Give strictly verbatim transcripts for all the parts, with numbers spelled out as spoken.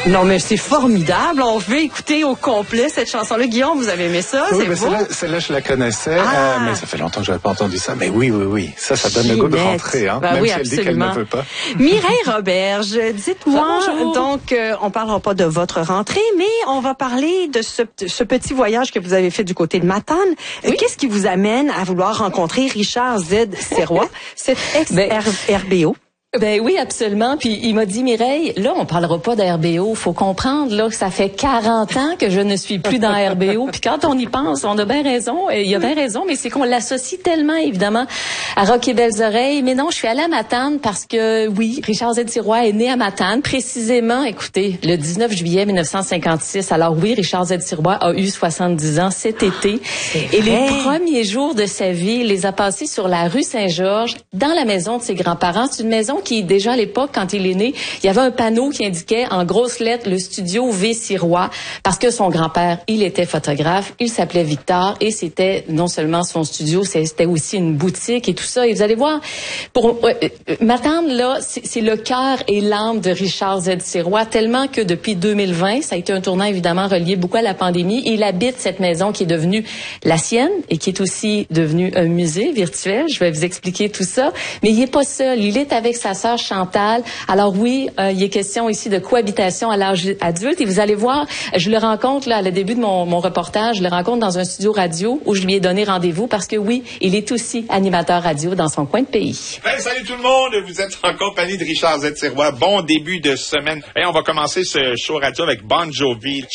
Non, mais c'est formidable. On veut écouter au complet cette chanson-là. Guillaume, vous avez aimé ça? Oui, c'est mais beau? celle-là, celle-là, je la connaissais, Ah. euh, mais ça fait longtemps que je n'avais pas entendu ça. Mais oui, oui, oui. Ça, ça donne le goût de rentrer, hein, ben même oui, si elle dit qu'elle ne veut pas. Mireille Roberge, dites-moi, Bonjour. donc, euh, on parlera pas de votre rentrée, mais on va parler de ce, ce petit voyage que vous avez fait du côté de Matane. Oui. Qu'est-ce qui vous amène à vouloir rencontrer Richard Z. Sirois, cet ex-R B O? Ben oui, absolument. Puis il m'a dit, Mireille, là, on parlera pas d'R B O. Faut comprendre là que ça fait quarante ans que je ne suis plus dans R B O. Puis quand on y pense, on a bien raison. Il y a bien raison, mais c'est qu'on l'associe tellement, évidemment, à Rock et Belles Oreilles. Mais non, je suis allée à Matane parce que, oui, Richard Z. Sirois est né à Matane, précisément, écoutez, le dix-neuf juillet mille neuf cent cinquante-six. Alors oui, Richard Z. Sirois a eu soixante-dix ans cet été. Et les premiers jours de sa vie, il les a passés sur la rue Saint-Georges, dans la maison de ses grands-parents. C'est une maison qui, déjà à l'époque, quand il est né, il y avait un panneau qui indiquait en grosses lettres le studio V. Sirois, parce que son grand-père, il était photographe, il s'appelait Victor, et c'était non seulement son studio, c'était aussi une boutique et tout ça. Et vous allez voir, pour euh, Matane, là, c'est le cœur et l'âme de Richard Z. Sirois, tellement que depuis deux mille vingt, ça a été un tournant évidemment relié beaucoup à la pandémie. Il habite cette maison qui est devenue la sienne et qui est aussi devenue un musée virtuel. Je vais vous expliquer tout ça. Mais il est pas seul, il est avec sa sœur Chantal. Alors oui, euh, il est question ici de cohabitation à l'âge adulte. Et vous allez voir, je le rencontre là, à le début de mon, mon reportage, je le rencontre dans un studio radio où je lui ai donné rendez-vous parce que oui, il est aussi animateur radio dans son coin de pays. Hey, salut tout le monde, vous êtes en compagnie de Richard Z. Sirois. Bon début de semaine. Et on va commencer ce show radio avec Bon Jovi.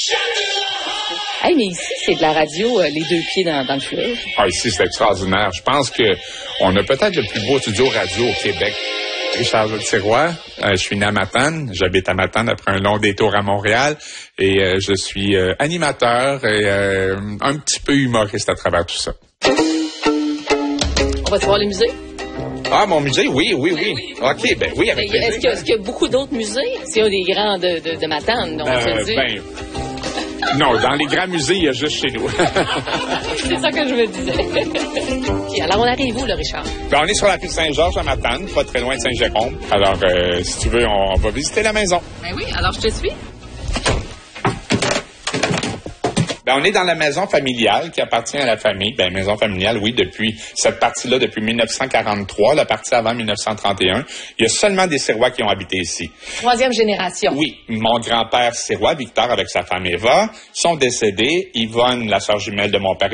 Hey, mais ici, c'est de la radio, euh, les deux pieds dans, dans le fleuve. Ah, ici, c'est extraordinaire. Je pense que on a peut-être le plus beau studio radio au Québec. Richard Z. Sirois, euh, je suis né à Matane, j'habite à Matane après un long détour à Montréal et euh, je suis euh, animateur et euh, un petit peu humoriste à travers tout ça. On va te voir le musée? Ah, mon musée? Oui, oui, oui. OK, ben oui, avec plaisir. Est-ce qu'il y, est-ce qu'il y a beaucoup d'autres musées? C'est un des grands de, de, de Matane, donc on Euh, se dit. ben, non, dans les grands musées, il y a juste chez nous. C'est ça que je me disais. Okay, alors, on arrive où, là, Richard? Ben, on est sur la rue Saint-Georges à Matane, pas très loin de Saint-Jérôme. Alors, euh, si tu veux, on va visiter la maison. Ben oui, alors je te suis. Ben, on est dans la maison familiale qui appartient à la famille. Ben, maison familiale, oui, depuis cette partie-là, depuis mille neuf cent quarante-trois, la partie avant mille neuf cent trente et un. Il y a seulement des Sirois qui ont habité ici. Troisième génération. Oui, mon grand-père Sirois, Victor, avec sa femme Eva, sont décédés. Yvonne, la sœur jumelle de mon père,